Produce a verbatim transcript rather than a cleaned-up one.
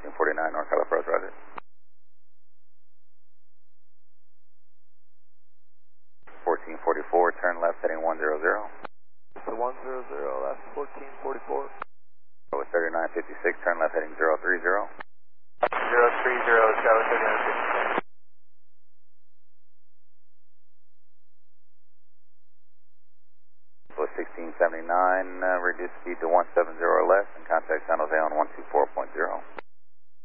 fourteen forty-nine North Highland Approach, roger. fourteen forty-four, turn left heading one zero zero. It's the one zero zero, that's fourteen forty-four. With thirty-nine fifty-six, turn left heading zero three zero. zero three zero, Tower thirty-nine fifty-six. With sixteen seventy-nine, uh, reduce speed to one seventy or less and contact San Jose on one two four point zero.